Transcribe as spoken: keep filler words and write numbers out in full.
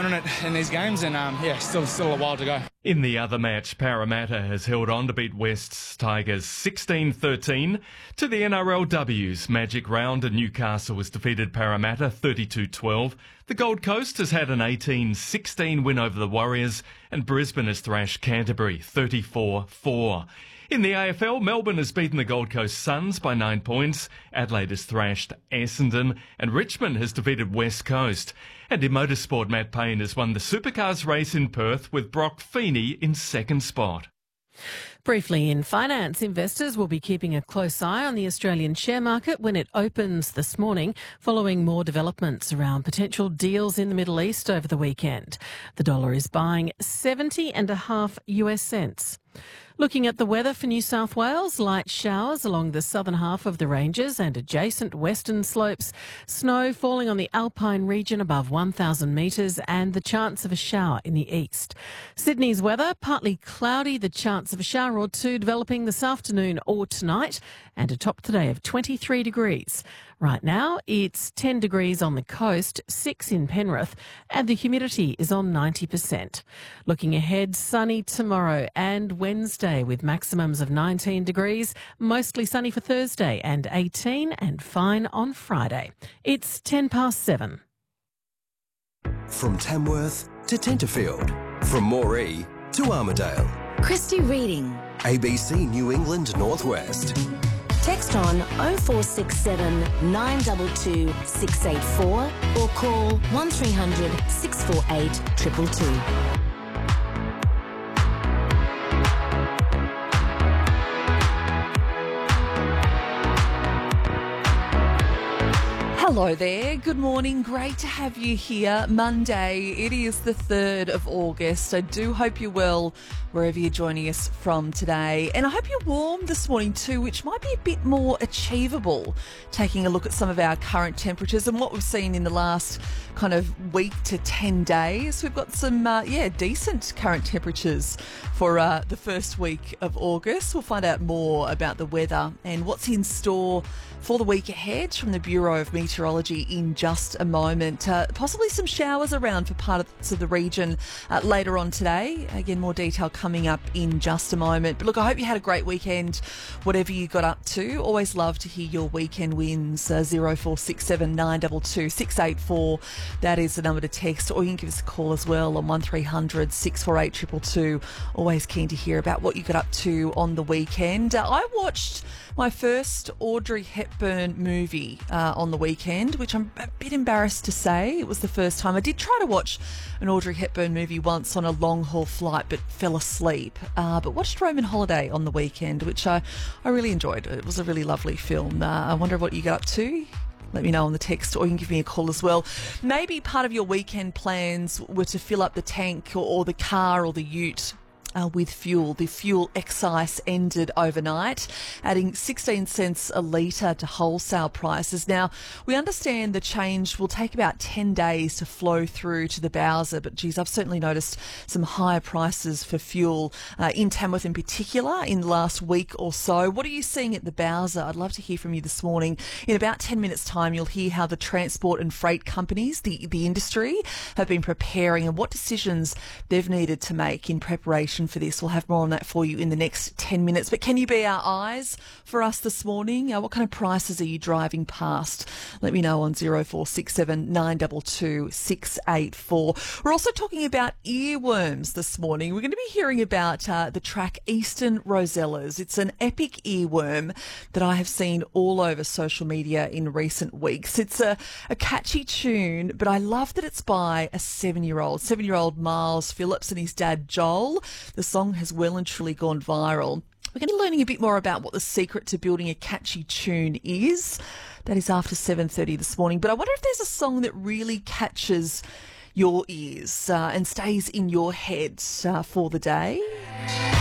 confident in these games, and um, yeah, still still a while to go. In the other match, Parramatta has held on to beat West's Tigers sixteen thirteen. To the N R L W's Magic Round, and Newcastle has defeated Parramatta thirty-two twelve. The Gold Coast has had an eighteen sixteen win over the Warriors, and Brisbane has thrashed Canterbury thirty-four four. In the A F L, Melbourne has beaten the Gold Coast Suns by nine points. Adelaide has thrashed Essendon, and Richmond has defeated West Coast. And in motorsport, Matt Payne has won the Supercars race in Perth with Brock Feeney in second spot. Briefly in finance, investors will be keeping a close eye on the Australian share market when it opens this morning, following more developments around potential deals in the Middle East over the weekend. The dollar is buying seventy and a half US cents. Looking at the weather for New South Wales, light showers along the southern half of the ranges and adjacent western slopes, snow falling on the alpine region above one thousand metres, and the chance of a shower in the east. Sydney's weather, partly cloudy, the chance of a shower or two developing this afternoon or tonight, and a top today of twenty-three degrees. Right now, it's ten degrees on the coast, six in Penrith, and the humidity is on ninety percent. Looking ahead, sunny tomorrow and Wednesday with maximums of nineteen degrees, mostly sunny for Thursday and eighteen, and fine on Friday. It's ten past seven. From Tamworth to Tenterfield, from Moree to Armidale. Christy Reading. A B C New England Northwest. Text on oh four six seven, nine two two, six eight four or call one three hundred, six four eight, two two two. Hello there, good morning, great to have you here. Monday, it is the third of August. I do hope you're well wherever you're joining us from today. And I hope you're warm this morning too, which might be a bit more achievable, taking a look at some of our current temperatures and what we've seen in the last kind of week to ten days. We've got some, uh, yeah, decent current temperatures for uh, the first week of August. We'll find out more about the weather and what's in store for the week ahead from the Bureau of Meteorology in just a moment. Uh, possibly some showers around for parts of the region uh, later on today. Again, more detail coming up in just a moment. But look, I hope you had a great weekend, whatever you got up to. Always love to hear your weekend wins. Uh, oh four six seven, nine two two, six eight four. That is the number to text, or you can give us a call as well on one three hundred, six four eight, two two two. Always keen to hear about what you got up to on the weekend. Uh, I watched my first Audrey Hepburn movie uh, on the weekend, which I'm a bit embarrassed to say. It was the first time. I did try to watch an Audrey Hepburn movie once on a long-haul flight, but fell asleep. Uh, but watched Roman Holiday on the weekend, which I, I really enjoyed. It was a really lovely film. Uh, I wonder what you got up to. Let me know on the text, or you can give me a call as well. Maybe part of your weekend plans were to fill up the tank or, or the car or the ute Uh, with fuel. The fuel excise ended overnight, adding sixteen cents a litre to wholesale prices. Now, we understand the change will take about ten days to flow through to the Bowser, but geez, I've certainly noticed some higher prices for fuel uh, in Tamworth in particular in the last week or so. What are you seeing at the Bowser? I'd love to hear from you this morning. In about ten minutes' time, you'll hear how the transport and freight companies, the, the industry, have been preparing and what decisions they've needed to make in preparation for this. We'll have more on that for you in the next ten minutes. But can you be our eyes for us this morning? Uh, what kind of prices are you driving past? Let me know on oh four six seven, nine two two, six eight four. We're also talking about earworms this morning. We're going to be hearing about uh, the track Eastern Rosellas. It's an epic earworm that I have seen all over social media in recent weeks. It's a, a catchy tune, but I love that it's by a seven-year-old, seven-year-old Miles Phillips and his dad Joel. The song has well and truly gone viral. We're going to be learning a bit more about what the secret to building a catchy tune is. That is after seven thirty this morning. But I wonder if there's a song that really catches your ears uh, and stays in your head uh, for the day.